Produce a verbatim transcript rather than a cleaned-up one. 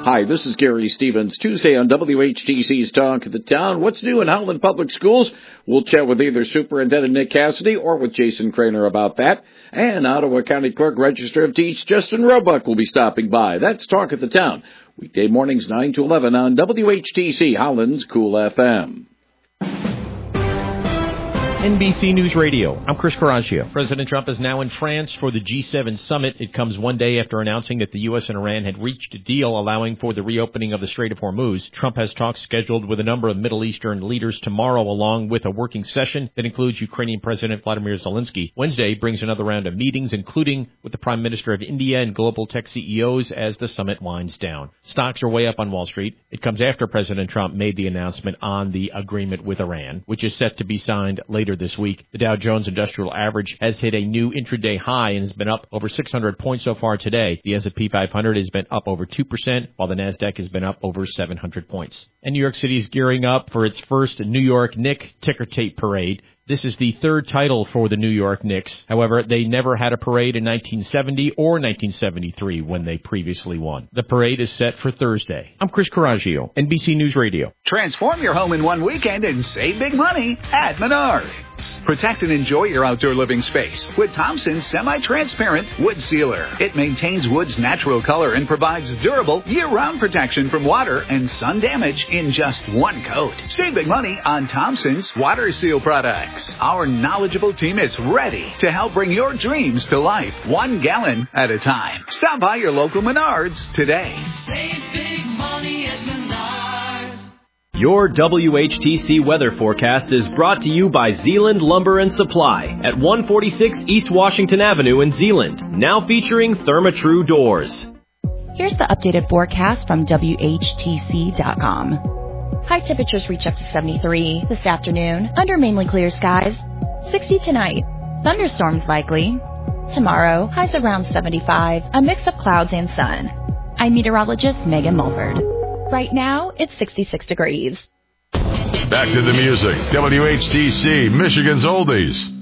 Hi, this is Gary Stevens. Tuesday on W H T C's Talk of the Town. What's new in Howland Public Schools? We'll chat with either Superintendent Nick Cassidy or with Jason Craner about that. And Ottawa County Clerk Register of Deeds Justin Roebuck will be stopping by. That's Talk of the Town. Weekday mornings nine to eleven on W H T C, Howland's Cool F M. N B C News Radio, I'm Chris Coraggio. President Trump is now in France for the G seven summit. It comes one day after announcing that the U S and Iran had reached a deal allowing for the reopening of the Strait of Hormuz. Trump has talks scheduled with a number of Middle Eastern leaders tomorrow, along with a working session that includes Ukrainian President Vladimir Zelensky. Wednesday brings another round of meetings, including with the Prime Minister of India and global tech C E Os as the summit winds down. Stocks are way up on Wall Street. It comes after President Trump made the announcement on the agreement with Iran, which is set to be signed later this week. The Dow Jones Industrial Average has hit a new intraday high and has been up over six hundred points so far today. The S and P five hundred has been up over two percent, while the NASDAQ has been up over seven hundred points. And New York City is gearing up for its first New York Knicks ticker tape parade. This is the third title for the New York Knicks. However, they never had a parade in nineteen seventy or nineteen seventy-three when they previously won. The parade is set for Thursday. I'm Chris Coraggio, N B C News Radio. Transform your home in one weekend and save big money at Menards. Protect and enjoy your outdoor living space with Thompson's semi-transparent wood sealer. It maintains wood's natural color and provides durable year-round protection from water and sun damage in just one coat. Save big money on Thompson's water seal products. Our knowledgeable team is ready to help bring your dreams to life, one gallon at a time. Stop by your local Menards today. Save big money at Menards. Your W H T C weather forecast is brought to you by Zeeland Lumber and Supply at one forty-six East Washington Avenue in Zeeland, now featuring Therma-Tru doors. Here's the updated forecast from W H T C dot com. High temperatures reach up to seventy-three this afternoon, under mainly clear skies. sixty tonight. Thunderstorms likely. Tomorrow, highs around seventy-five, a mix of clouds and sun. I'm meteorologist Megan Mulford. Right now, it's sixty-six degrees. Back to the music. W H T C, Michigan's Oldies.